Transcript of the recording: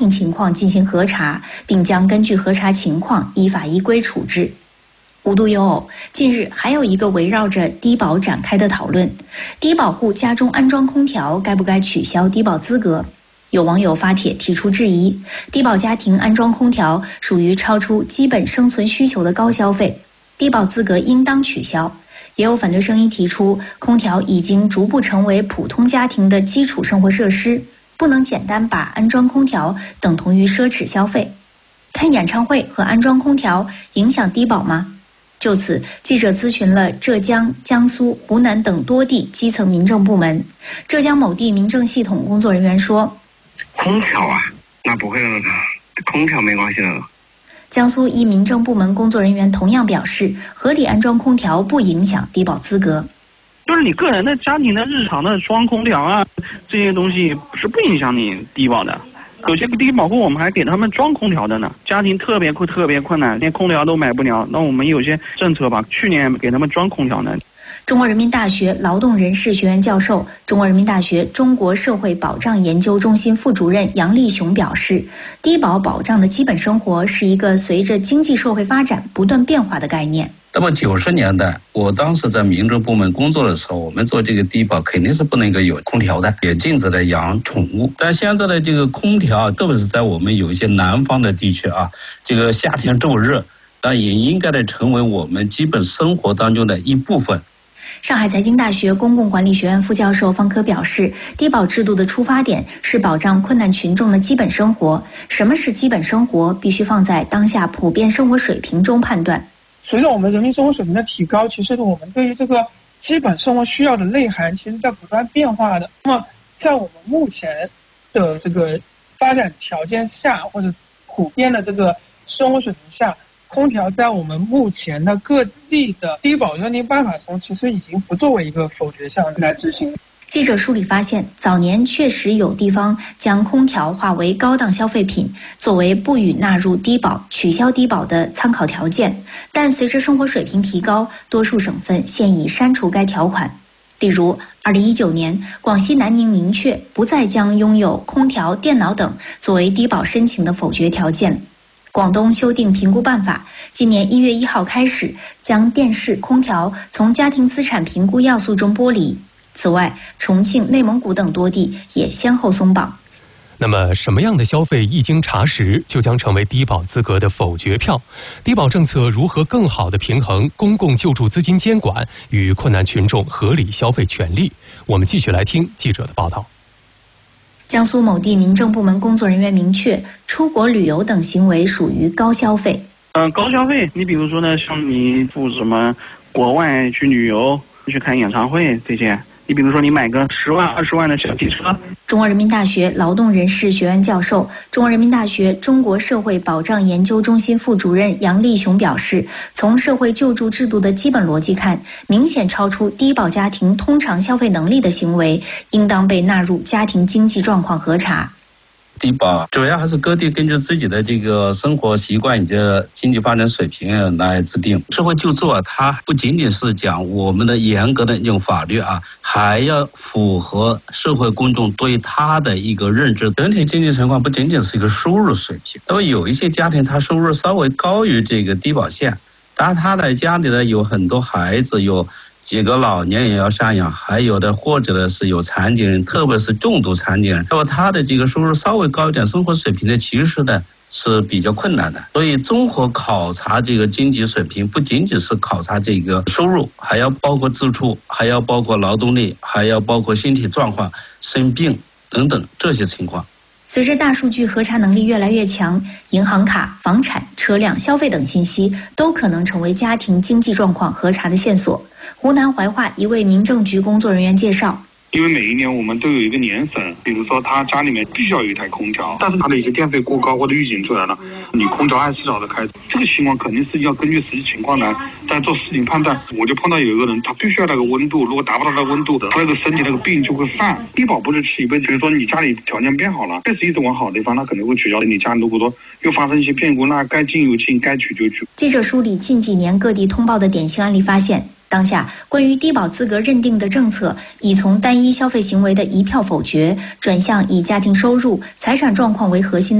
庭情况进行核查，并将根据核查情况依法依规处置。无独有偶，近日还有一个围绕着低保展开的讨论：低保户家中安装空调，该不该取消低保资格？有网友发帖提出质疑，低保家庭安装空调属于超出基本生存需求的高消费，低保资格应当取消。也有反对声音提出，空调已经逐步成为普通家庭的基础生活设施，不能简单把安装空调等同于奢侈消费。看演唱会和安装空调影响低保吗？就此，记者咨询了浙江、江苏、湖南等多地基层民政部门。浙江某地民政系统工作人员说：“ 空调啊，那不会的，空调没关系的。” 江苏一民政部门工作人员同样表示，合理安装空调不影响低保资格。 就是你个人的家庭的日常的装空调啊，这些东西是不影响你低保的。有些低保户我们还给他们装空调的呢，家庭特别困难，连空调都买不了。那我们有些政策吧，去年给他们装空调呢。 中国人民大学劳动人事学院教授、中国人民大学中国社会保障研究中心副主任杨立雄表示，低保保障的基本生活是一个随着经济社会发展不断变化的概念。 那么90年代，我当时在民政部门工作的时候，我们做这个低保肯定是不能够有空调的，也禁止了养宠物。但现在的这个空调，特别是在我们有一些南方的地区啊，这个夏天这么热，那也应该的成为我们基本生活当中的一部分。 上海财经大学公共管理学院副教授方科表示，低保制度的出发点是保障困难群众的基本生活。什么是基本生活，必须放在当下普遍生活水平中判断。 随着我们人民生活水平的提高，其实我们对于这个基本生活需要的内涵，其实在不断变化的。那么，在我们目前的这个发展条件下，或者普遍的这个生活水平下，空调在我们目前的各地的低保认定办法中，其实已经不作为一个否决项来执行。 记者梳理发现，早年确实有地方将空调划为高档消费品，作为不予纳入低保、取消低保的参考条件。但随着生活水平提高，多数省份现已删除该条款。例如，2019年，广西南宁明确不再将拥有空调、电脑等作为低保申请的否决条件。广东修订评估办法，今年1月1号开始将电视、空调从家庭资产评估要素中剥离。此外，重庆、内蒙古等多地也先后松绑。 那么，什么样的消费一经查实就将成为低保资格的否决票？低保政策如何更好地平衡公共救助资金监管与困难群众合理消费权利？我们继续来听记者的报道。 江苏某地民政部门工作人员明确，出国旅游等行为属于高消费。 高消费，你比如说呢，像你赴什么国外去旅游、去看演唱会这些。你比如说，你买个10万、20万的小汽车。 中国人民大学劳动人事学院教授、中国人民大学中国社会保障研究中心副主任杨立雄表示，从社会救助制度的基本逻辑看，明显超出低保家庭通常消费能力的行为，应当被纳入家庭经济状况核查。 低保主要还是各地根据自己的这个生活习惯以及经济发展水平来制定。社会救助啊，它不仅仅是讲我们的严格的那种法律啊，还要符合社会公众对它的一个认知。整体经济情况不仅仅是一个收入水平，那么有一些家庭他收入稍微高于这个低保线，当然他的家里呢有很多孩子，有几个老年也要赡养，还有的或者呢是有残疾人，特别是重度残疾人，那么他的这个收入稍微高一点，生活水平呢其实呢是比较困难的。所以综合考察这个经济水平，不仅仅是考察这个收入，还要包括支出，还要包括劳动力，还要包括身体状况、生病等等这些情况。 随着大数据核查能力越来越强，银行卡、房产、车辆、消费等信息都可能成为家庭经济状况核查的线索。湖南怀化一位民政局工作人员介绍， 因为每一年我们都有一个年审，比如说他家里面必须要有一台空调，但是他的一些电费过高或者预警出来了，你空调24小时开，这个情况肯定是要根据实际情况来做事情判断。我就碰到有一个人，他必须要那个温度，如果达不到那个温度，他那个身体那个病就会犯。低保不是吃一辈子，比如说你家里条件变好了，确实一直往好的地方，他肯定会取消。你家如果说又发生一些变故，那该进有进，该取就取。 记者梳理近几年各地通报的典型案例发现，当下关于低保资格认定的政策已从单一消费行为的一票否决，转向以家庭收入、财产状况为核心